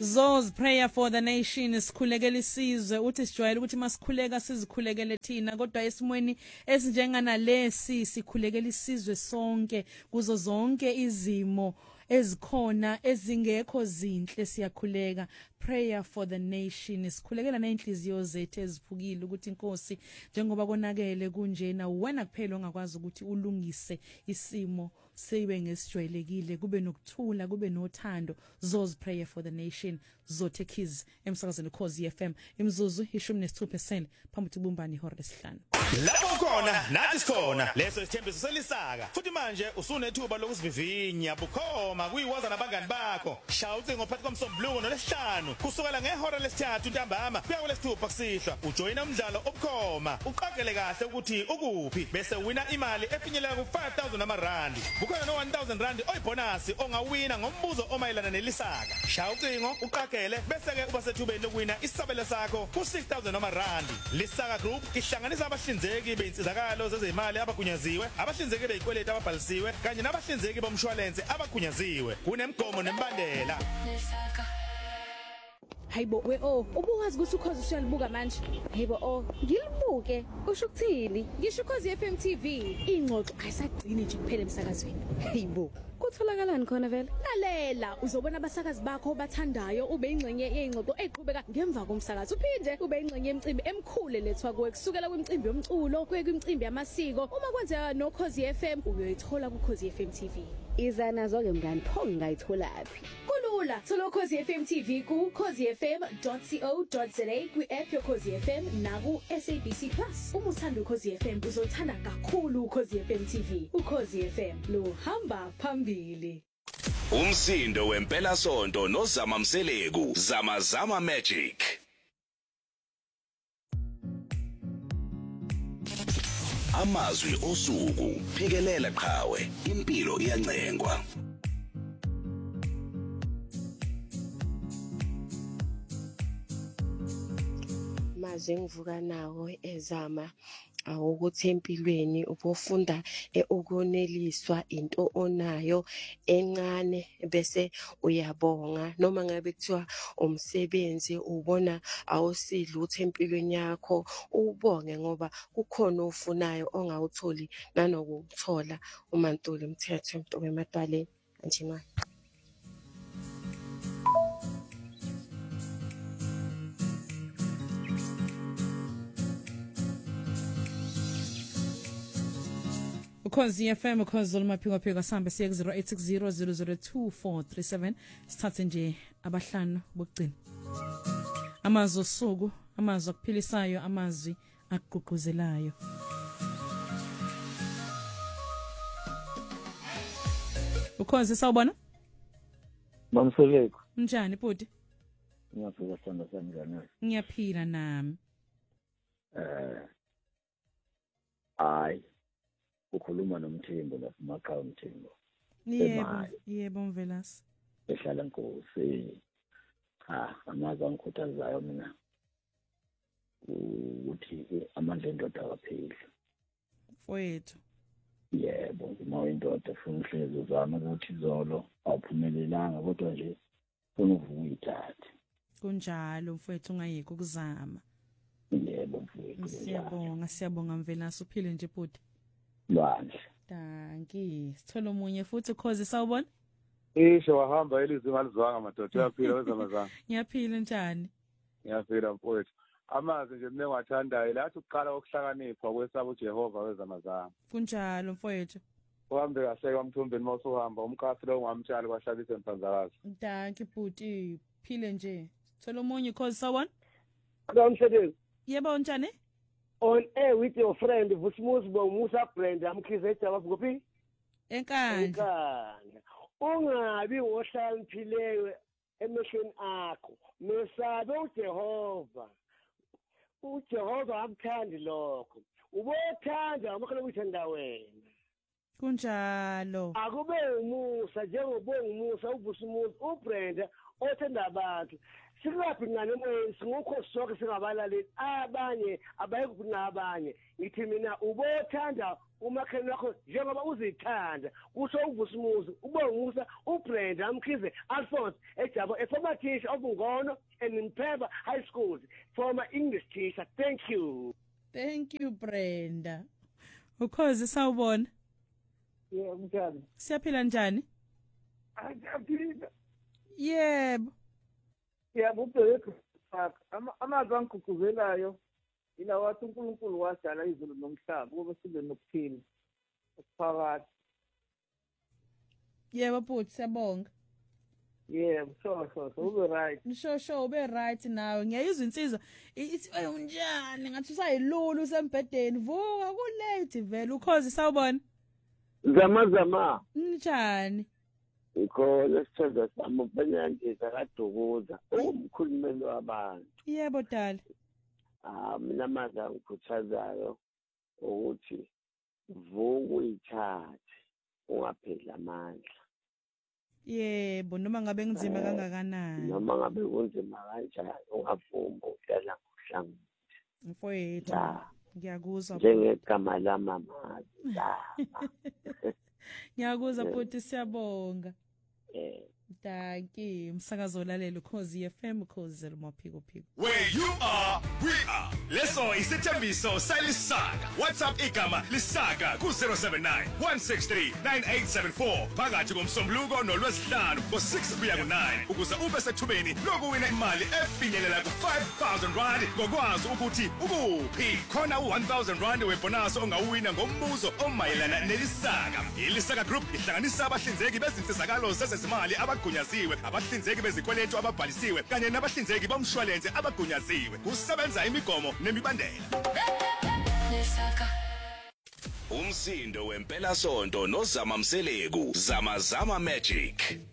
Zo's prayer for the nation isikhulekela isizwe uthi sijwayele ukuthi masikhuleka sizikhulekele thina kodwa esimweni esinjengana lesi sikhulekela isizwe sonke kuzo zonke izimo ezikhona ezingekho zinhle siyakhuleka prayer for the nation isikhulekela nenhliziyo zethu eziphukile ukuthi inkosi njengoba konakele kunjena wena kuphela ongakwazi ukuthi ulungise isimo sibe ngesijwayelekile kube nokuthula kube nothando Zo's prayer for the nation zothekiz emsakazweni Khosi FM imzuzu 16% phambi kubumbani ihora lesihlanu lapho khona nathi sikhona leso isithembiso selisaka futhi manje usunethuba lokusivivinya bukhoma kuyiwaza nabangani bakho shaya ucingo phakathi komsombuluko nolesihlanu kusukela ngehora lesithathu ntambama kuya kulesithupha kusihla ujoyina umdlalo obukhoma uqagele kahle ukuthi ukuphi bese wina imali efinyelela ku 5000 amarandi bukhona no 1000 rand oyibonus ongawina ngombuzo omayelana nelisaka shaya ucingo uqagele bese ke uba sethubeni lokuwina isabelo sakho ku 6000 amarandi lisaka group ihlanganisa abahlinzeki beinsizakalo zezimali abagunyaziwe abahlinzeki beyikweleti ababhalisiwe kanye nabahlinzeki bomshwalense abagunyaziwe kunemgomo nembandela Hayibo we ubuwazi ukuthi ukhozi usiyalibuka manje hayibo ngilibuke usho ukuthini ngisho ukhozi FM TV ingxoxo ayisagcini nje kuphela emsakazweni hayibo kutholakalani khona vele lalela uzobona abasakazi bakho obathandayo ube ingxenye yeingxoxo eqhubeka ngemva komsakazo uphinde ube ingxenye yemicimbi emkhulu lethwa kuwe kusukela kwimicimbi yomculo kuye kwimicimbi yamasiko uma kwenzeka noKhosi FM uyoyithola kuKhosi FM TV izana zonke mngani pho ngayitholaphi kulula thola uKhosi FM TV ku khosifm.co.za kwi-app yoKhosi FM naku SABC Plus uma uthanda uKhosi FM uzothanda kakhulu uKhosi FM TV uKhosi FM lo hamba phambili umsindo wempela sonto noZama Mseleku Zama Magic amazwi osuku phikelela qhawe impilo iyancengwa maze ngivuka nawo ezama ukuthi empilweni ubufunda ukuneliswa into onayo encane bese uyabonga noma ngabe kuthiwa umsebenzi ubona awusidla uthi empilweni yakho ubonge ngoba kukhona ofunayo ongawutholi nanokuthola uMantuli Mthetho Mtobe emadwaleni kanjena Khosi FM Khosi maphiko sambe siye ku 0860002437 sithathe nje abahlanu bokugcina amazwi osuku amazwi akuphilisayo amazwi akuqhuquzelayo Ukhosi sawubona Mamsoleko Njani bhuti Ngiyafika sithanda sami kanjani Ngiyaphila nami Hayi ukhuluma nomthembo lapha eMaqhawe umthembo yebo Mvelasi ehlala Nkosi amazi angikhuthazayo mina ukuthi amandla endoda akapheli mfowethu yebo uma indoda ufuna uhlezi uzama ukuthi izolo awuphumelelanga kodwa nje ufuna uvuka uyithathe kunjalo mfowethu ungayeki ukuzama yebo mfowethu siyabonga Mvelasi uphile nje bhuti Lwandle. Danki. Sithola umunye futhi Khosi sawubona? Isho wahamba elizwe ngalizwanga madoda uyaphila wezamazanga. Ngiyaphila njani? Ngiyaphila mfowethu. Amazi nje mina engiwathandayo lathi ukuqala ukuhlakanipha kwesaba uJehova wezamazanga. Kunjalo mfowethu. Uhambe kahle kwamthombeni mawusuhamba umkhathi lo ungamtshali kwahlabisa emthanzakazi. Danki bhuti phile nje. Sithola umunye Khosi sawubona? Ngomsebenzi. Yebo njani? On air with your friend Vusimusbo Musa Brand amkhizeta wabuphi enkandla ungabi wohlamphileyo emehlweni akho mesabe uJehova akuthandi lokho ubothanda amakhona ukuthanda wena kunjalo akube umusa njengobonga umusa uVusimuzi uBrenda othanda abantu Singapi ngane moyeni singukho sonke singabalaleli abanye abayekho kunabanye ngithi mina ubothanda umakheni wakho njengoba uzithanda kusho uVusimuzi uBongusa uBrenda Mkhize Alphonse ejabo a former teacher of Ngono and in Pheba High School former English teacher. Thank you Brenda. Ukhozi sawubona? Yeah, mnjani? Siyaphila njani? Aphila. Yebo. Yebo ubheke amazwi angigqugquzelayo ila wathi uNkulunkulu wadala izulu nomhlaba kube sibe nokuphila okuphakathi. Yebo bhuti siyabonga. Yebo so ube right. Sho ube right nawe. Ngiyayizwa insizwa ithi unjani ngathi usayilulu sembedeni vuka ku late vele ukhozi sawubona? Zama. Njani? Ikhona sithoza sami uPenyandiza kaDukuza umkhulumeli wabantu. Yebo dala. Mina manje ngikhuthazayo ukuthi vuka uyithathe ungapheli amandla. Yebo noma ngabe kunzima kangakanani. Noma ngabe kunzima kanjani ungavumi udlala ngohlangothi. Mfowethu. Ngiyakuzwa. Njengegama lamama. Ngiyakuzwa futhi siyabonga. Danki umsakazo lalela Ukhozi FM Ukhozi Maphiko. Where you are, we are. Leso isithembiso salisaka. WhatsApp igama lisaka ku 079 163 9874. Phakathi komsombuluko nolwesihlanu ngo6 kuya ku9 ukuze ube sethubeni lokuwina imali efinyelela ku 5000 rand ngokwazi ukuthi ukuphi. Khona u1000 rand webonus ongawina ngombuzo omayelana nelisaka. Ilisaka Group ihlanganisa abahlinzeki bezinsizakalo zezimali abagunyaziwe, abahlinzeki bezikweletu ababhalisiwe kanye nabahlinzeki bomshwalense abagunyaziwe. Kusebenza imigomo nemibandela. Umsindo wempela sonto noZama Mseleku, Zama Magic.